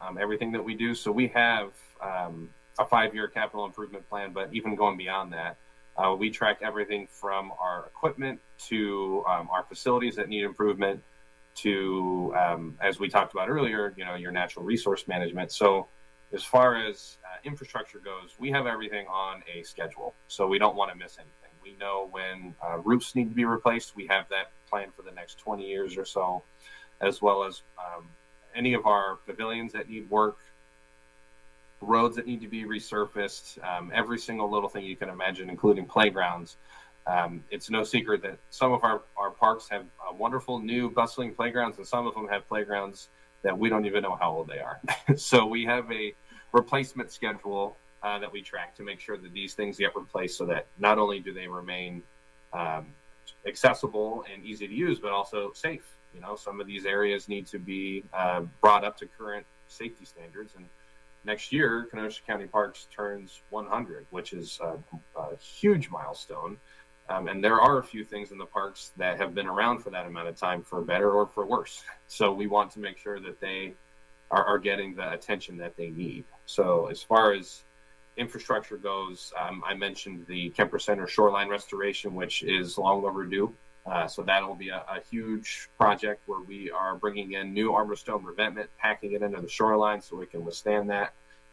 everything that we do. So we have a 5-year capital improvement plan, but even going beyond that, we track everything from our equipment to our facilities that need improvement to, as we talked about earlier, your natural resource management. So as far as infrastructure goes, we have everything on a schedule. So we don't want to miss anything. We know when roofs need to be replaced. We have that planned for the next 20 years or so, as well as any of our pavilions that need work, roads that need to be resurfaced, every single little thing you can imagine, including playgrounds. It's no secret that some of our parks have wonderful new bustling playgrounds, and some of them have playgrounds that we don't even know how old they are. So we have a replacement schedule that we track to make sure that these things get replaced, so that not only do they remain accessible and easy to use, but also safe. Some of these areas need to be brought up to current safety standards. And next year, Kenosha County Parks turns 100, which is a huge milestone. And there are a few things in the parks that have been around for that amount of time, for better or for worse. So we want to make sure that they are getting the attention that they need. So as far as infrastructure goes, I mentioned the Kemper Center shoreline restoration, which is long overdue. So that'll be a huge project where we are bringing in new armor stone revetment, packing it into the shoreline so we can withstand that.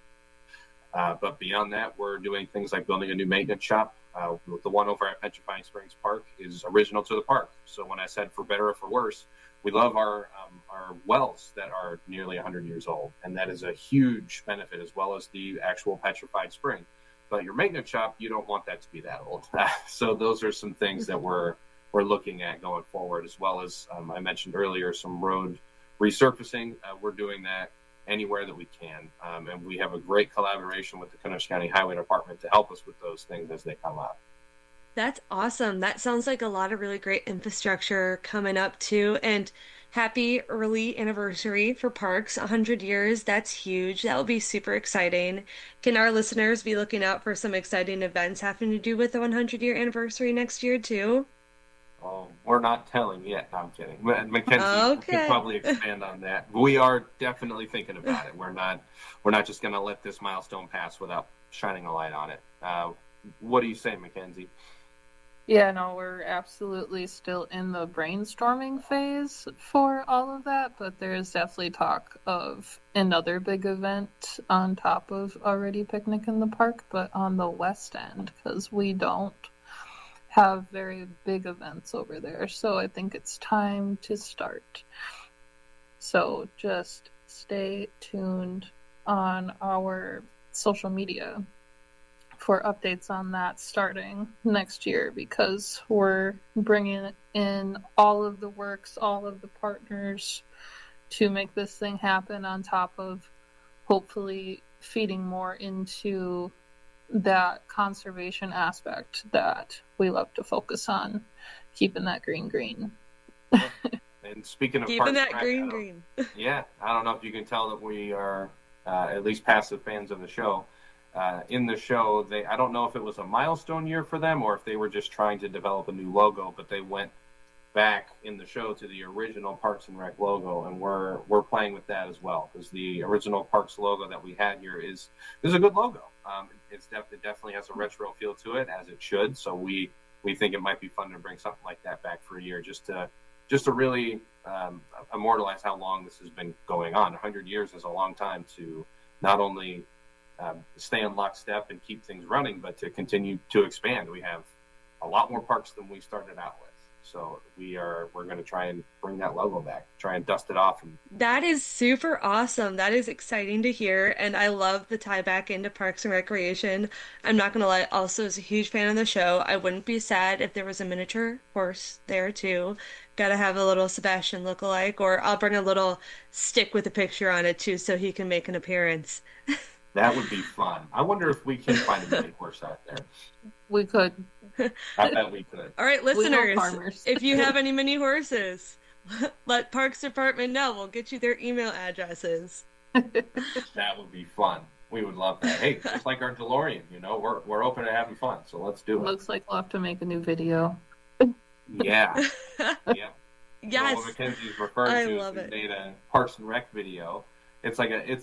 But beyond that, we're doing things like building a new maintenance shop. The one over at Petrifying Springs Park is original to the park. So when I said for better or for worse, we love our wells that are nearly 100 years old. And that is a huge benefit, as well as the actual petrified spring. But your maintenance shop, you don't want that to be that old. So those are some things that we're looking at going forward, as well as I mentioned earlier, some road resurfacing. We're doing that anywhere that we can. And we have a great collaboration with the Kenosha County Highway Department to help us with those things as they come up. That's awesome. That sounds like a lot of really great infrastructure coming up too. And happy early anniversary for Parks, 100 years. That's huge. That will be super exciting. Can our listeners be looking out for some exciting events having to do with the 100-year anniversary next year too? We're not telling yet. No, I'm kidding. Mackenzie could probably expand on that. We are definitely thinking about it. We're not just going to let this milestone pass without shining a light on it. What do you say, Mackenzie? Yeah, no, we're absolutely still in the brainstorming phase for all of that, but there's definitely talk of another big event on top of already Picnic in the Park, but on the west end, because we don't have very big events over there. So I think it's time to start. So just stay tuned on our social media for updates on that starting next year, because we're bringing in all of the works, all of the partners to make this thing happen, on top of hopefully feeding more into that conservation aspect that we love to focus on, keeping that green. And speaking of keeping that green. Yeah, I don't know if you can tell that we are at least passive fans of the show. In the show, I don't know if it was a milestone year for them or if they were just trying to develop a new logo, but they went back in the show to the original Parks and Rec logo, and we're playing with that as well, because the original Parks logo that we had here is a good logo. It definitely has a retro feel to it, as it should. So we think it might be fun to bring something like that back for a year, just to really immortalize how long this has been going on. 100 years is a long time to not only stay in lockstep and keep things running, but to continue to expand. We have a lot more parks than we started out with. So we're going to try and bring that logo back, try and dust it off. That is super awesome. That is exciting to hear. And I love the tie back into Parks and Recreation. I'm not going to lie, also as a huge fan of the show, I wouldn't be sad if there was a miniature horse there too. Got to have a little Sebastian lookalike, or I'll bring a little stick with a picture on it too, so he can make an appearance. That would be fun. I wonder if we can find a mini horse out there. We could. I bet we could. All right, listeners, if you have any mini horses, let Parks Department know. We'll get you their email addresses. That would be fun. We would love that. Hey, just like our DeLorean, we're open to having fun, so let's do it. Looks like we'll have to make a new video. Yeah. Yeah. Yes. What Mackenzie's referring to is we made a Parks and Rec video. It's